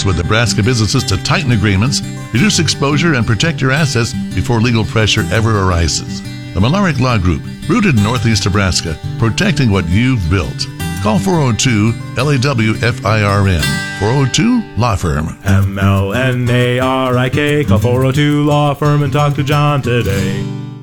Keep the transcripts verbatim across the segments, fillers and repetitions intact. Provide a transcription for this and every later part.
works with Nebraska businesses to tighten agreements, reduce exposure, and protect your assets before legal pressure ever arises. The Millerick Law Group, rooted in Northeast Nebraska, protecting what you've built. Call four oh two L A W F I R N. four oh two Law Firm. M L N A R I K. Call four oh two Law Firm and talk to John today.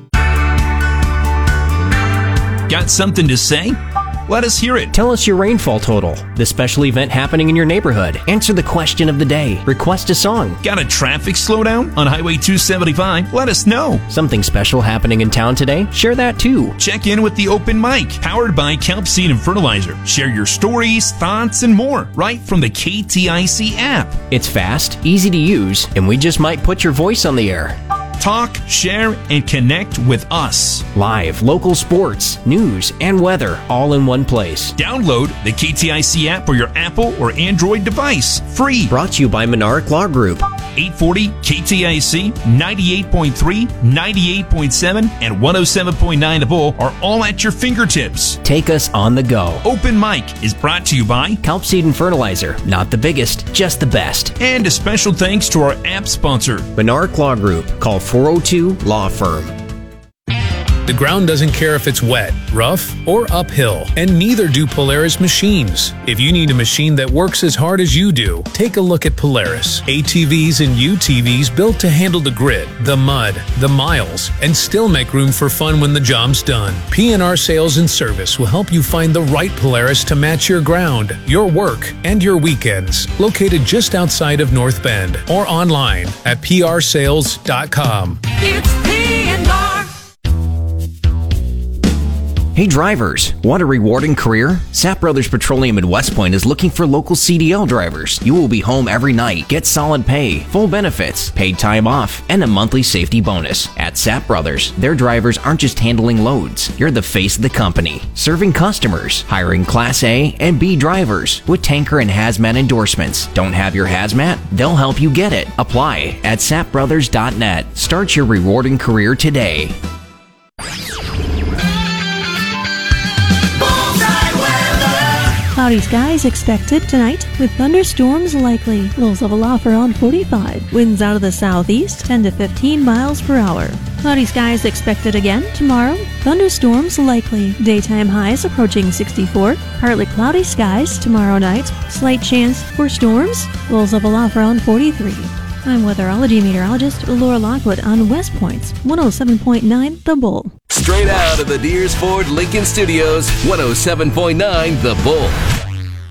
Got something to say? Let us hear it. Tell us your rainfall total, the special event happening in your neighborhood. Answer the question of the day. Request a song. Got a traffic slowdown on Highway two seventy-five? Let us know. Something special happening in town today? Share that too. Check in with the open mic, powered by Kelp Seed and Fertilizer. Share your stories, thoughts, and more right from the K T I C app. It's fast, easy to use, and we just might put your voice on the air. Talk, share, and connect with us. Live, local sports, news, and weather all in one place. Download the K T I C app for your Apple or Android device. Free. Brought to you by Millerick Law Group. eight forty K T I C, ninety-eight point three, ninety-eight point seven, and one oh seven point nine The Bull are all at your fingertips. Take us on the go. Open Mic is brought to you by Kelp Seed and Fertilizer. Not the biggest, just the best. And a special thanks to our app sponsor, Millerick Law Group. Call four oh two Law Firm. The ground doesn't care if it's wet, rough, or uphill, and neither do Polaris machines. If you need a machine that works as hard as you do, take a look at Polaris. A T Vs and U T Vs built to handle the grit, the mud, the miles, and still make room for fun when the job's done. P and R Sales and Service will help you find the right Polaris to match your ground, your work, and your weekends. Located just outside of North Bend or online at P R sales dot com. It's P and R. Hey drivers, want a rewarding career? Sapp Brothers Petroleum in West Point is looking for local C D L drivers. You will be home every night, get solid pay, full benefits, paid time off, and a monthly safety bonus. At Sapp Brothers, their drivers aren't just handling loads. You're the face of the company, serving customers, hiring Class A and B drivers with tanker and hazmat endorsements. Don't have your hazmat? They'll help you get it. Apply at sapp brothers dot net. Start your rewarding career today. Cloudy skies expected tonight with thunderstorms likely. Lows level off around forty-five. Winds out of the southeast ten to fifteen miles per hour. Cloudy skies expected again tomorrow. Thunderstorms likely. Daytime highs approaching sixty-four. Partly cloudy skies tomorrow night. Slight chance for storms. Lows level off around forty-three. I'm weatherology meteorologist Laura Lockwood on West Point's one oh seven point nine The Bull. Straight out of the Deers Ford Lincoln Studios, one oh seven point nine The Bull.